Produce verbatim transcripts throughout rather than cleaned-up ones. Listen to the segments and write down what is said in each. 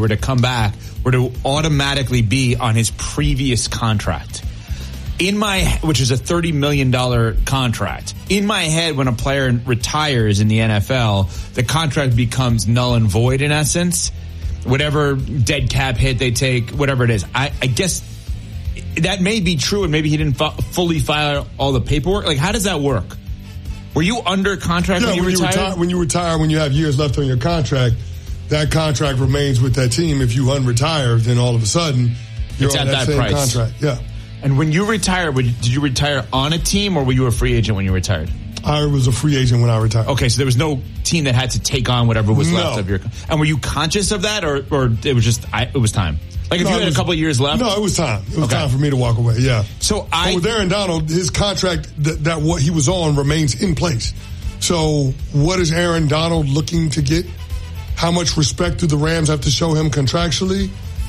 were to come back, were to automatically be on his previous contract. In my, which is a thirty million dollars contract. In my head, when a player retires in the N F L, the contract becomes null and void in essence. Whatever dead cap hit they take, whatever it is. I, I guess that may be true, and maybe he didn't fu- fully file all the paperwork. Like, how does that work? Were you under contract yeah, when you when retired? You retire, when you retire, when you have years left on your contract, that contract remains with that team. If you unretire, then all of a sudden you're it's on at that, that same price. contract. Yeah. And when you retired, did you retire on a team, or were you a free agent when you retired? I was a free agent when I retired. Okay, so there was no team that had to take on whatever was no. left of your. And were you conscious of that, or or it was just I, it was time? Like if no, you had was, a couple of years left. No, it was time. It was okay. time for me to walk away. Yeah. So I. But with Aaron Donald, his contract that, that what he was on remains in place. So what is Aaron Donald looking to get? How much respect do the Rams have to show him contractually?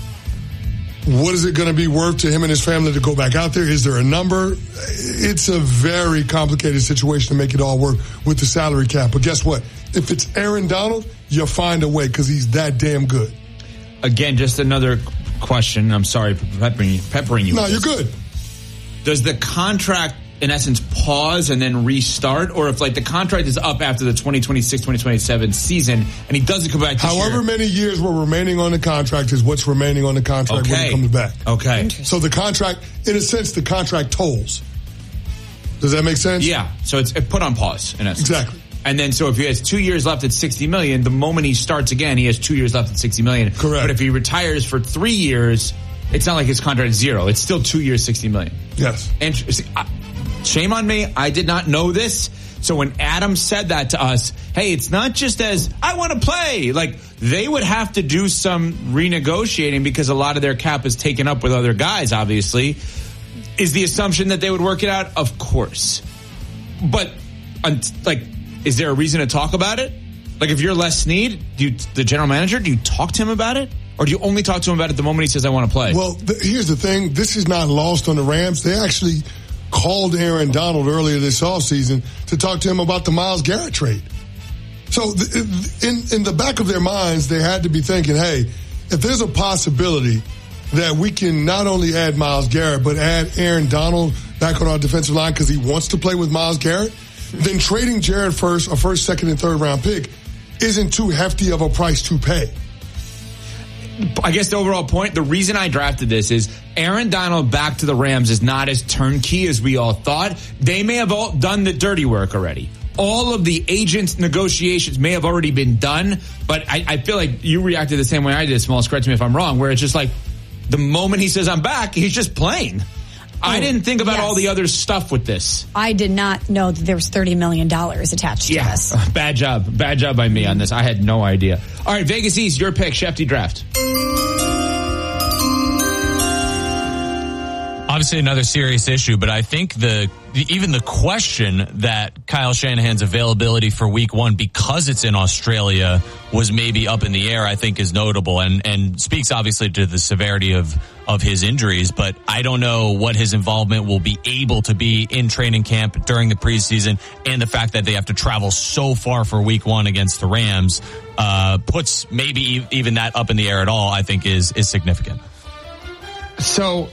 What is it going to be worth to him and his family to go back out there? Is there a number? It's a very complicated situation to make it all work with the salary cap. But guess what? If it's Aaron Donald, you'll find a way because he's that damn good. Again, just another question. I'm sorry for peppering, peppering you. No, you're good. Does the contract, in essence, pause and then restart? Or if, like, the contract is up after the twenty twenty-six twenty twenty-seven season and he doesn't come back this However year, many years were remaining on the contract is what's remaining on the contract okay. when he comes back. Okay. So the contract, in a sense, the contract tolls. Does that make sense? Yeah. So it's put on pause, in essence. Exactly. And then, so if he has two years left at sixty million dollars, the moment he starts again, he has two years left at sixty million dollars. Correct. But if he retires for three years, it's not like his contract is zero. It's still two years, sixty million dollars. Yes. And shame on me. I did not know this. So when Adam said that to us, hey, it's not just as I want to play. Like, they would have to do some renegotiating because a lot of their cap is taken up with other guys, obviously. Is the assumption that they would work it out? Of course. But, like, is there a reason to talk about it? Like, if you're Les Snead, do you, the general manager, do you talk to him about it? Or do you only talk to him about it the moment he says, I want to play? Well, th- here's the thing. This is not lost on the Rams. They actually called Aaron Donald earlier this offseason to talk to him about the Myles Garrett trade. So th- in, in the back of their minds, they had to be thinking, hey, if there's a possibility that we can not only add Myles Garrett, but add Aaron Donald back on our defensive line because he wants to play with Myles Garrett, then trading Jared first, a first, second, and third round pick isn't too hefty of a price to pay. I guess the overall point, the reason I drafted this is Aaron Donald back to the Rams is not as turnkey as we all thought. They may have all done the dirty work already. All of the agents' negotiations may have already been done, but I, I feel like you reacted the same way I did, Smalls, correct me if I'm wrong, where it's just like the moment he says I'm back, he's just playing. Oh, I didn't think about yes. all the other stuff with this. I did not know that there was thirty million dollars attached to yeah. this. Bad job. Bad job by me on this. I had no idea. All right, Vegas East, your pick, Shefty draft. Obviously another serious issue, but I think the even the question that Kyle Shanahan's availability for week one, because it's in Australia, was maybe up in the air, I think is notable and, and speaks obviously to the severity of, of his injuries. But I don't know what his involvement will be able to be in training camp during the preseason, and the fact that they have to travel so far for week one against the Rams uh, puts maybe even that up in the air at all, I think is, is significant. So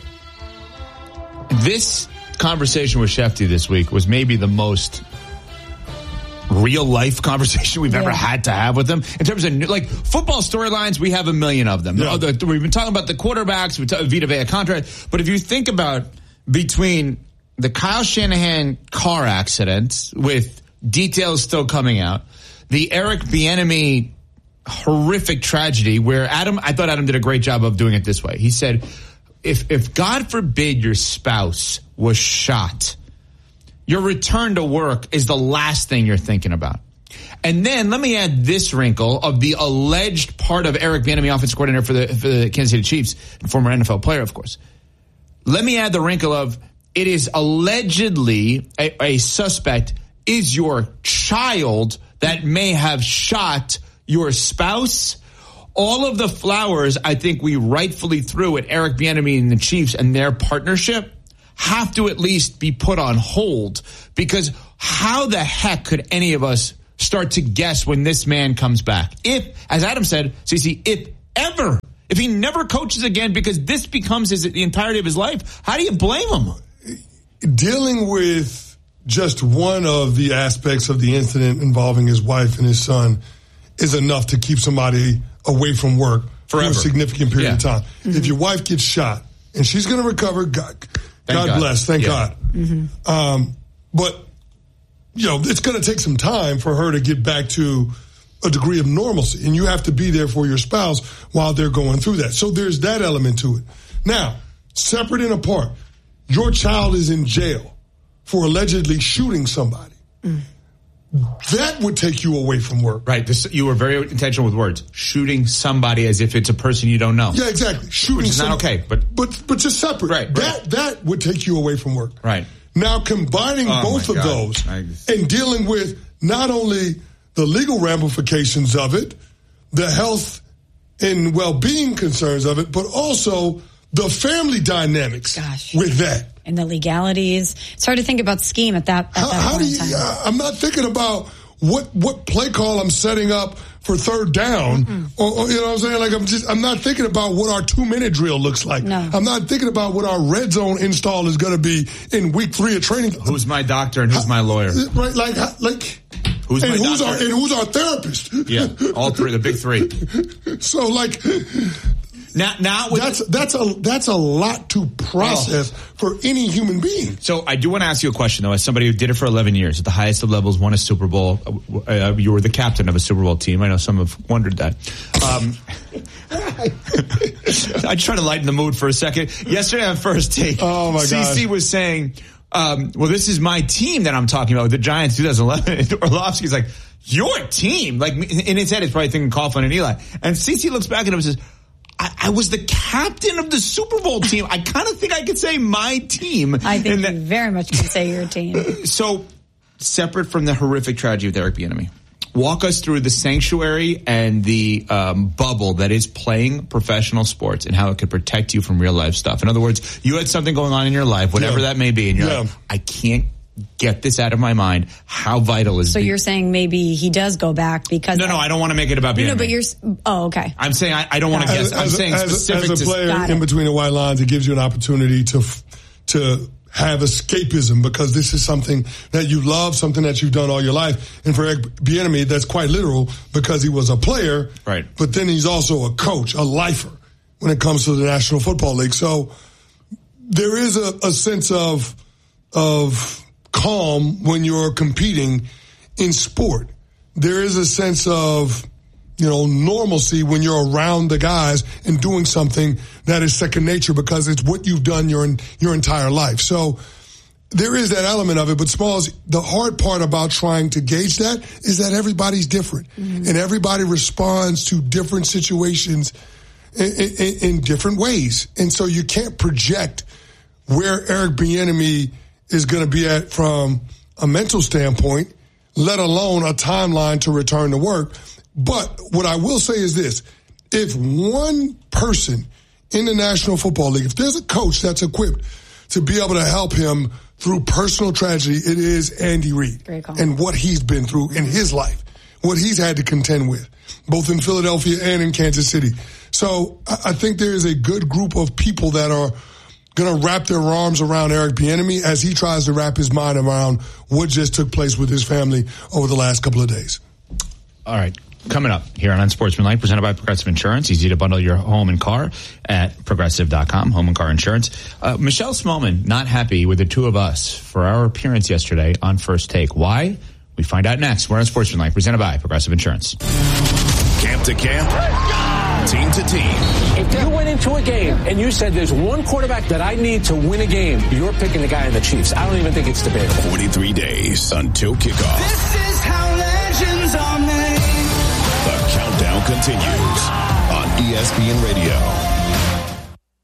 this conversation with Shefty this week was maybe the most real life conversation we've yeah. ever had to have with him in terms of like football storylines. We have a million of them. Yeah. We've been talking about the quarterbacks, we talk, Vita Vea contract, but if you think about between the Kyle Shanahan car accident with details still coming out, the Eric Bieniemy horrific tragedy where Adam, I thought Adam did a great job of doing it this way. He said, If, if God forbid your spouse was shot, your return to work is the last thing you're thinking about. And then let me add this wrinkle of the alleged part of Eric Bieniemy, offensive coordinator for the, for the Kansas City Chiefs, and former N F L player, of course. Let me add the wrinkle of it is allegedly a, a suspect is your child that may have shot your spouse. All of the flowers I think we rightfully threw at Eric Bieniemy and the Chiefs and their partnership have to at least be put on hold, because how the heck could any of us start to guess when this man comes back? If, as Adam said, C C, if ever if he never coaches again because this becomes his, the entirety of his life, how do you blame him? Dealing with just one of the aspects of the incident involving his wife and his son is enough to keep somebody away from work Forever. for a significant period Yeah. of time. Mm-hmm. If your wife gets shot and she's going to recover, God, God, God. bless, thank Yeah. God. Mm-hmm. Um, but, you know, it's going to take some time for her to get back to a degree of normalcy, and you have to be there for your spouse while they're going through that. So there's that element to it. Now, separate and apart, your child is in jail for allegedly shooting somebody. Mm. That would take you away from work. Right. This, you were very intentional with words. Shooting somebody as if it's a person you don't know. Yeah, exactly. Shooting Which is not somebody, okay, but but but just separate. Right, That right. that would take you away from work. Right. Now combining Oh, both my of God. those I- and dealing with not only the legal ramifications of it, the health and well-being concerns of it, but also the family dynamics Gosh. with that. And the legalities. It's hard to think about scheme at that, at How, that how point do in you? time. Uh, I'm not thinking about what what play call I'm setting up for third down, or, or you know what I'm saying. Like I'm just I'm not thinking about what our two minute drill looks like. No. I'm not thinking about what our red zone install is going to be in week three of training. who's my doctor and who's my lawyer? Right, like like. Who's and my who's doctor? our and who's our therapist? Yeah, all three, the big three. So like Now, now with that's that's a that's a lot to process Oh. for any human being. So I do want to ask you a question, though. As somebody who did it for eleven years at the highest of levels, won a Super Bowl, uh, you were the captain of a Super Bowl team. I know some have wondered that. Um, I just try to lighten the mood for a second. Yesterday on First Take, Oh, my C C gosh. was saying, um, well, this is my team that I'm talking about, the Giants twenty eleven. Orlovsky's like, your team? Like, in his head, it's probably thinking Coughlin and Eli. And C C looks back at him and says, I, I was the captain of the Super Bowl team. I kind of think I could say my team. I think And that- you very much can say your team. So, separate from the horrific tragedy with Eric Bieniemy, walk us through the sanctuary and the um, bubble that is playing professional sports and how it could protect you from real life stuff. In other words, you had something going on in your life, whatever Yeah. that may be, and you're Yeah. like, I can't get this out of my mind. How vital is So the- you're saying maybe he does go back because... No, no, I don't want to make it about Bieniemy. No, but you're... Oh, okay. I'm saying I, I don't want to guess. I'm as, saying as, specific as a to player Got in it. between the white lines, it gives you an opportunity to to have escapism because this is something that you love, something that you've done all your life. And for Eric Bieniemy, that's quite literal because he was a player, Right. But then he's also a coach, a lifer when it comes to the National Football League. So there is a, a sense of of calm when you're competing in sport. There is a sense of, you know, normalcy when you're around the guys and doing something that is second nature because it's what you've done your your entire life. So there is that element of it. But Smalls, the hard part about trying to gauge that is that everybody's different, mm-hmm. and everybody responds to different situations in, in, in different ways. And so you can't project where Eric Bieniemy is going to be at from a mental standpoint, let alone a timeline to return to work. But what I will say is this. If one person in the National Football League, if there's a coach that's equipped to be able to help him through personal tragedy, it is Andy Reid. Great call. And what he's been through in his life, what he's had to contend with, both in Philadelphia and in Kansas City. So I think there is a good group of people that are going to wrap their arms around Eric Bieniemy as he tries to wrap his mind around what just took place with his family over the last couple of days. All right. Coming up here on Unsportsmanlike, presented by Progressive Insurance. Easy to bundle your home and car at progressive dot com, home and car insurance. Uh, Michelle Smallman, not happy with the two of us for our appearance yesterday on First Take. Why? We find out next. We're on Unsportsmanlike, presented by Progressive Insurance. Camp to camp, team to team. If you went into a game and you said there's one quarterback that I need to win a game, you're picking the guy in the Chiefs. I don't even think it's debatable. forty-three days until kickoff. This is how legends are made. The countdown continues on E S P N Radio.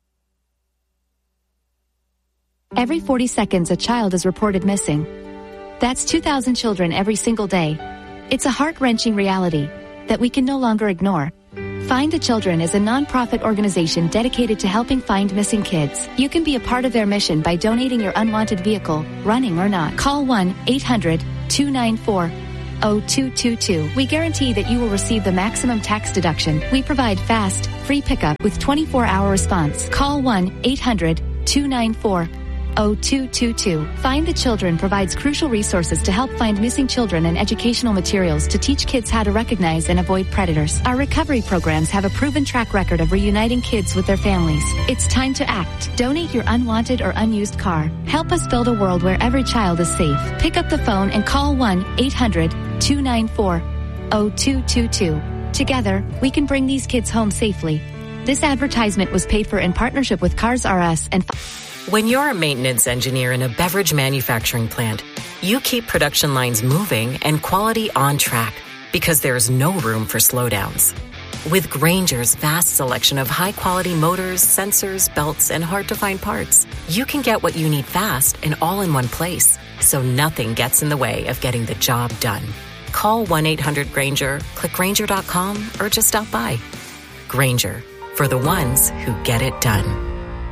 Every forty seconds, a child is reported missing. That's two thousand children every single day. It's a heart-wrenching reality that we can no longer ignore. Find the Children is a non-profit organization dedicated to helping find missing kids. You can be a part of their mission by donating your unwanted vehicle, running or not. Call one eight hundred two nine four oh two two two. We guarantee that you will receive the maximum tax deduction. We provide fast, free pickup with twenty-four hour response. Call one eight hundred two nine four oh two two two. Find the Children provides crucial resources to help find missing children and educational materials to teach kids how to recognize and avoid predators. Our recovery programs have a proven track record of reuniting kids with their families. It's time to act. Donate your unwanted or unused car. Help us build a world where every child is safe. Pick up the phone and call one eight hundred two nine four oh two two two. Together, we can bring these kids home safely. This advertisement was paid for in partnership with Cars R Us and... When you're a maintenance engineer in a beverage manufacturing plant, you keep production lines moving and quality on track because there's no room for slowdowns. With Grainger's vast selection of high-quality motors, sensors, belts, and hard-to-find parts, you can get what you need fast and all in one place, so nothing gets in the way of getting the job done. Call one eight hundred Grainger, click Grainger dot com, or just stop by. Grainger, for the ones who get it done.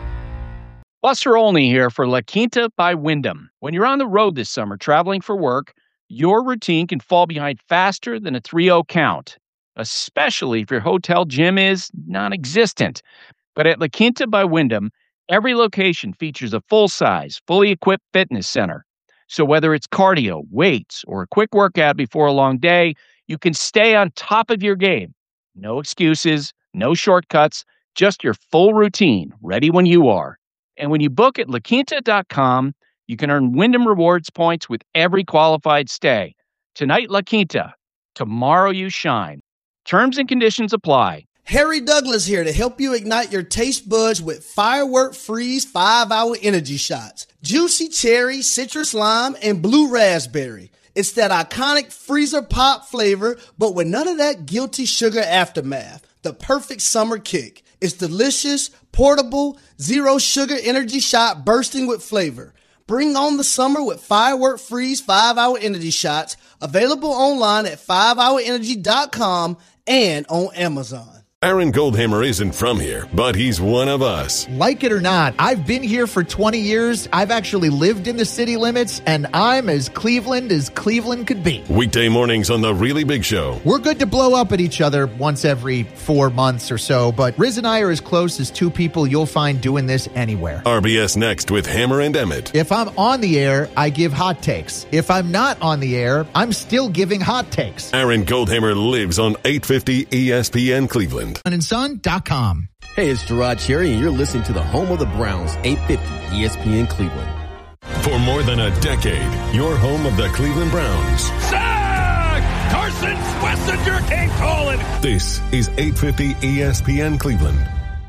Buster Olney here for La Quinta by Wyndham. When you're on the road this summer traveling for work, your routine can fall behind faster than a three oh count, especially if your hotel gym is non-existent. But at La Quinta by Wyndham, every location features a full-size, fully equipped fitness center. So whether it's cardio, weights, or a quick workout before a long day, you can stay on top of your game. No excuses, no shortcuts, just your full routine, ready when you are. And when you book at La Quinta dot com, you can earn Wyndham Rewards points with every qualified stay. Tonight, La Quinta. Tomorrow, you shine. Terms and conditions apply. Harry Douglas here to help you ignite your taste buds with Firework Freeze five hour energy shots. Juicy cherry, citrus lime, and blue raspberry. It's that iconic freezer pop flavor, but with none of that guilty sugar aftermath. The perfect summer kick. It's delicious, portable, zero sugar energy shot bursting with flavor. Bring on the summer with Firework Freeze five hour energy shots, available online at five hour energy dot com and on Amazon. Aaron Goldhammer isn't from here, but he's one of us. Like it or not, I've been here for twenty years. I've actually lived in the city limits, and I'm as Cleveland as Cleveland could be. Weekday mornings on The Really Big Show. We're good to blow up at each other once every four months or so, but Riz and I are as close as two people you'll find doing this anywhere. R B S Next with Hammer and Emmett. If I'm on the air, I give hot takes. If I'm not on the air, I'm still giving hot takes. Aaron Goldhammer lives on eight fifty E S P N Cleveland. and son dot com. Hey, it's Gerard Cherry, and you're listening to the home of the Browns, eight fifty E S P N Cleveland. For more than a decade, your home of the Cleveland Browns. Sack! Carson Schlesinger came calling. This is eight fifty E S P N Cleveland.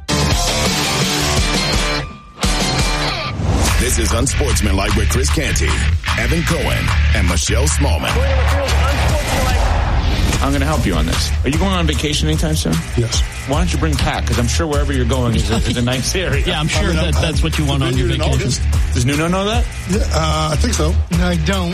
This is Unsportsmanlike with Chris Canty, Evan Cohen, and Michelle Smallman. I'm going to help you on this. Are you going on vacation anytime soon? Yes. Why don't you bring Pat? Because I'm sure wherever you're going is a, is a nice area. Yeah, I'm sure I mean, that, that's what you want on your vacation. Does Nuno know that? Yeah, uh, I think so. No, I don't.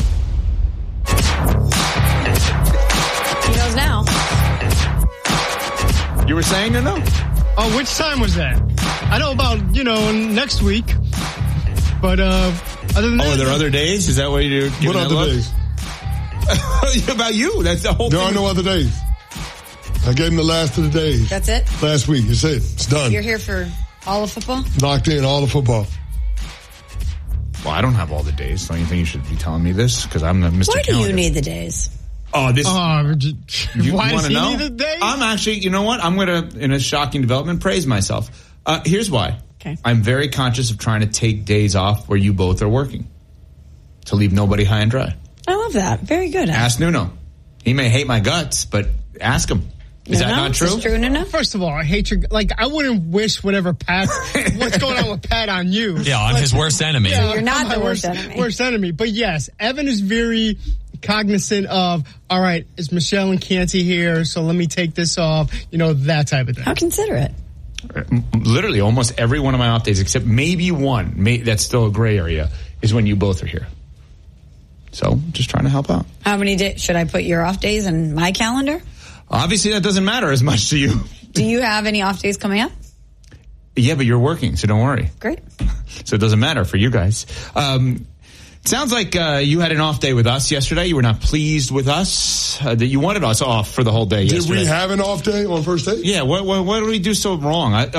He knows now. You were saying Nuno? Oh, which time was that? I know about, you know, next week. But, uh, other than oh, that. are there other days? Is that what you're giving What other look? days? About you. That's the whole there thing. There are no other days. I gave him the last of the days. That's it? Last week. It's it. It's done. You're here for all of football? Locked in, all the football. Well, I don't have all the days. Don't you think you should be telling me this? Because I'm the Mister Why do Calendar. you need the days? Oh, this. Oh, you why want does to he know? need the days? I'm actually, you know what? I'm going to, in a shocking development, praise myself. Uh, here's why. Okay. I'm very conscious of trying to take days off where you both are working to leave nobody high and dry. I love that. Very good. Ask Nuno. He may hate my guts, but ask him. Is Nuno? that not true? Is true, Nuno? First of all, I hate your, like, I wouldn't wish whatever Pat, what's going on with Pat on you. Yeah, on like, his worst enemy. Yeah, you're not my the worst enemy. Worst enemy. But yes, Evan is very cognizant of, all right, it's Michelle and Canty here, so let me take this off, you know, that type of thing. How considerate. Literally, almost every one of my off days, except maybe one, may, that's still a gray area, is when you both are here. So, just trying to help out. How many days should I put your off days in my calendar? Obviously, that doesn't matter as much to you. Do you have any off days coming up? Yeah, but you're working, so don't worry. Great. So it doesn't matter for you guys. Um, Sounds like uh, you had an off day with us yesterday. You were not pleased with us, uh, that you wanted us off for the whole day Did yesterday. we have an off day on first take? Yeah, what, what, what did we do so wrong? I,